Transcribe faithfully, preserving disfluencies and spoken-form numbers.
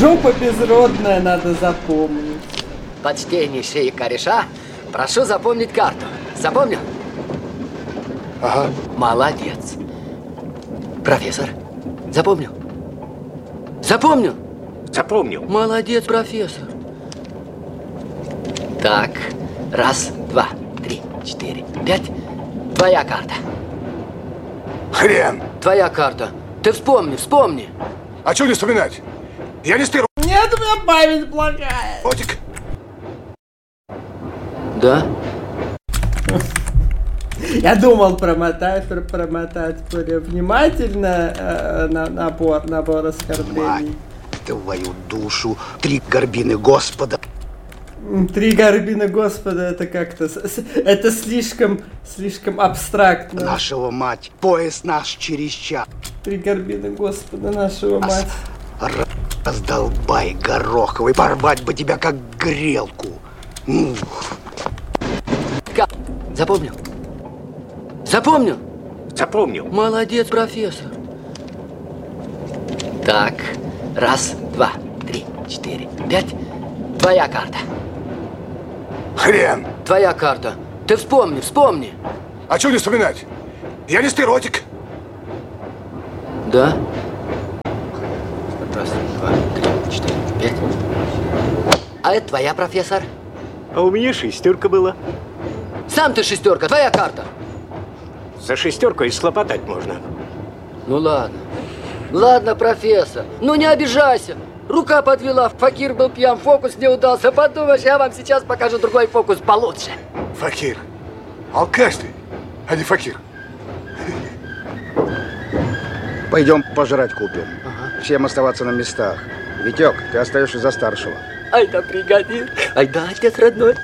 Жопа безродная, надо запомнить. Почтеннейшие кореша, прошу запомнить карту. Запомнил? Ага. Молодец. Профессор, запомнил? Запомнил? Запомнил. Молодец, профессор. Так, раз, два, три, четыре, пять. Твоя карта. Хрен. Твоя карта. Ты вспомни, вспомни. А что не вспоминать? Я не стыру. Нет, у меня память плохая. Котик. Да? Я думал промотать, про- промотать более внимательно э, на, набор, набор оскорблений. Твою душу, три горбины Господа. М, Три горбины Господа, это как-то... с- с- Это слишком, слишком абстрактно. Нашего мать, пояс наш через час. Три горбины Господа, нашего мать. Раздолбай гороховый, порвать бы тебя как грелку. Ну, Ка- Запомнил? Запомнил? Запомнил. Молодец, профессор. Так, раз, два, три, четыре, пять. Твоя карта. Хрен. Твоя карта. Ты вспомни, вспомни. А что не вспоминать? Я не стыротик. Да? Раз, два, три, четыре, пять. А это твоя, профессор? А у меня шестерка была. Сам ты шестерка, твоя карта. За шестерку и схлопотать можно. Ну ладно. Ладно, профессор, ну не обижайся. Рука подвела, факир был пьян, фокус не удался. Подумаешь, я вам сейчас покажу другой фокус получше. Факир. Алкаш ты, а не факир. пойдем пожрать купим. Всем оставаться на местах. Витек, ты остаешься за старшего. Ай да бригадир, ай да отец родной.